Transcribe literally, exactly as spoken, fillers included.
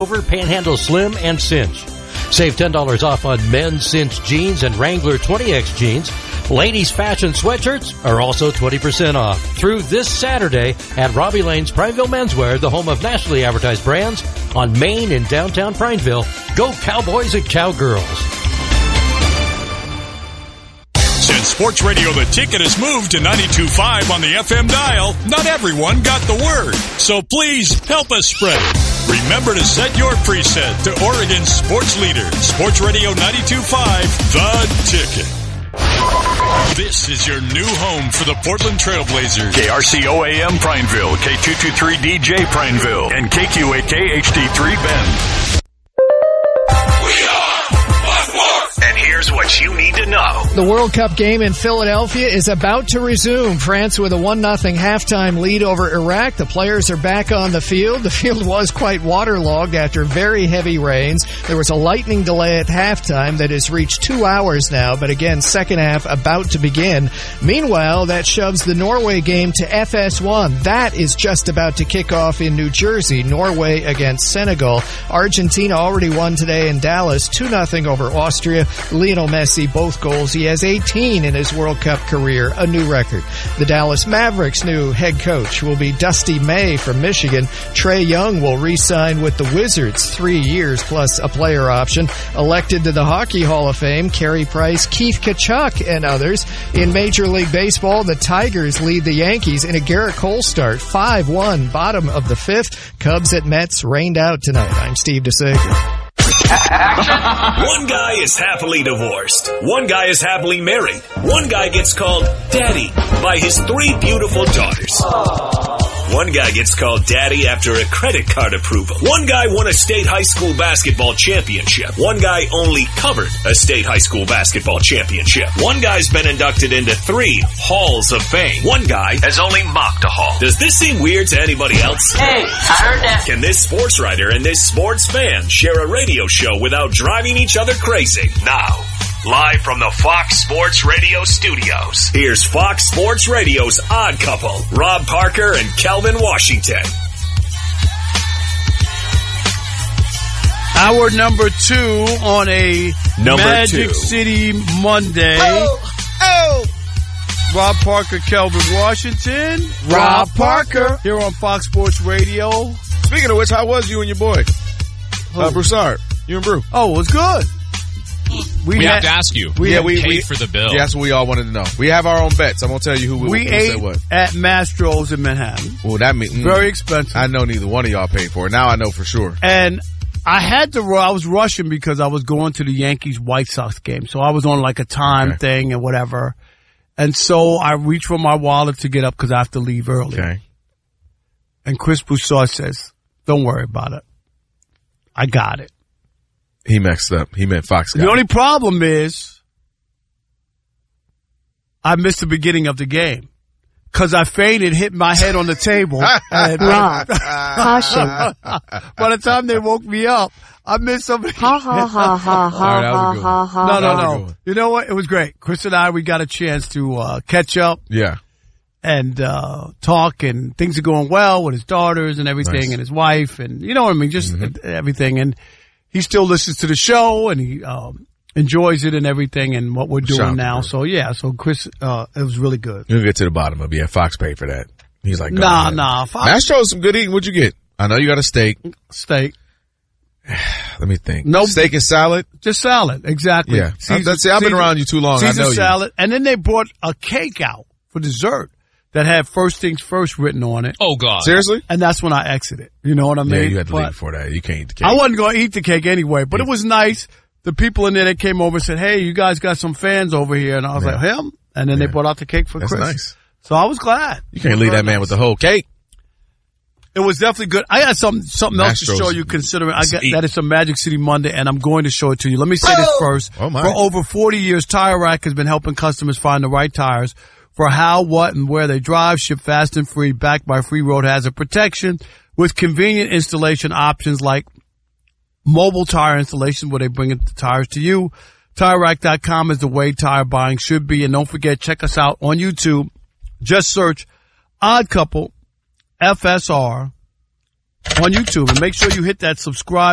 over Panhandle Slim and Cinch. Save ten dollars off on men's Cinch jeans and Wrangler twenty X jeans. Ladies' fashion sweatshirts are also twenty percent off through this Saturday at Robbie Lane's Prineville Menswear, the home of nationally advertised brands on Main in downtown Prineville. Go Cowboys and Cowgirls. Since Sports Radio The Ticket has moved to ninety-two point five on the F M dial, not everyone got the word. So please help us spread it. Remember to set your preset to Oregon's sports leader, Sports Radio ninety-two point five, The Ticket. This is your new home for the Portland Trailblazers. K R C O A M Prineville, K two twenty-three D J Prineville, and K Q A K H D three Bend. And here's what you need to know. The World Cup game in Philadelphia is about to resume. France with a one nothing halftime lead over Iraq. The players are back on the field. The field was quite waterlogged after very heavy rains. There was a lightning delay at halftime that has reached two hours now, but again, second half about to begin. Meanwhile, that shoves the Norway game to F S one. That is just about to kick off in New Jersey. Norway against Senegal. Argentina already won today in Dallas, two nothing over Austria. Lionel Messi, both goals. He has eighteen in his World Cup career, a new record. The Dallas Mavericks' new head coach will be Dusty May from Michigan. Trae Young will re-sign with the Wizards, three years plus a player option. Elected to the Hockey Hall of Fame, Carey Price, Keith Tkachuk, and others. In Major League Baseball, the Tigers lead the Yankees in a Garrett Cole start, five one, bottom of the fifth. Cubs at Mets rained out tonight. I'm Steve DeSager. One guy is happily divorced. One guy is happily married. One guy gets called Daddy by his three beautiful daughters. One guy gets called Daddy after a credit card approval. One guy won a state high school basketball championship. One guy only covered a state high school basketball championship. One guy's been inducted into three halls of fame. One guy has only mocked a hall. Does this seem weird to anybody else? Hey, I heard that. Can this sports writer and this sports fan share a radio show without driving each other crazy? Now, live from the Fox Sports Radio studios, here's Fox Sports Radio's Odd Couple, Rob Parker and Kelvin Washington. Hour number two on a Number Magic two. City Monday. Oh, oh. Rob Parker, Kelvin Washington. Rob Parker. Here on Fox Sports Radio. Speaking of which, how was you and your boy? Uh, Broussard. You and Brew. Oh, it was good. We, we had, have to ask you. We yeah, Who we paid we, for the bill. Yeah, that's what we all wanted to know. We have our own bets. I'm gonna tell you who we, we who ate said what. at Mastro's in Manhattan. Well, that means mm, Very expensive. I know neither one of y'all paid for it. Now I know for sure. And I had to. I was rushing because I was going to the Yankees White Sox game, so I was on like a time Okay. thing and whatever. And so I reached for my wallet to get up because I have to leave early. Okay. And Chris Broussard says, "Don't worry about it. I got it." He messed up. He meant Fox. The only problem is I missed the beginning of the game because I fainted, hit my head on the table. and Rob, caution. By the time they woke me up, I missed something. Ha ha ha ha ha All right, that was a ha good ha one. ha. No, That was a no, good no. one. You know what? It was great. Chris and I, we got a chance to uh, catch up Yeah. and uh talk, and things are going well with his daughters and everything, Nice. and his wife, and you know what I mean, just Mm-hmm. everything. And he still listens to the show, and he um enjoys it and everything, and what we're doing Shout out to now. Chris. So yeah, so Chris, uh it was really good. You'll get to the bottom of it. Yeah, Fox paid for that. He's like, go Nah, ahead. nah, Fox Mastro's some good eating. What'd you get? I know you got a steak. steak, Let me think. Nope. Steak and salad. just salad, exactly. Yeah. Caesar- That's it. I've been Caesar- around you too long. I Caesar know you. salad, and then they brought a cake out for dessert that had First Things First written on it, Oh, God. Seriously? and that's when I exited. You know what I mean? Yeah, you had to But- leave before that. You can't eat the cake. I wasn't going to eat the cake anyway, but it was nice. The people in there that came over said, "Hey, you guys got some fans over here," and I was Yeah. like, "Him?" And then Yeah. they brought out the cake for That's Chris. nice. So I was glad. You can't leave that man with the whole cake. It was definitely good. I got something something else to Mastro's- show you. Considering I got eat. that is some Magic City Monday, and I'm going to show it to you. Let me say this first. Oh, my. For over forty years, Tire Rack has been helping customers find the right tires for how, what, and where they drive. Ship fast and free, backed by free road hazard protection, with convenient installation options like mobile tire installation, where they bring the tires to you. Tire Rack dot com is the way tire buying should be. And don't forget, check us out on YouTube. Just search Odd Couple F S R on YouTube, and make sure you hit that subscribe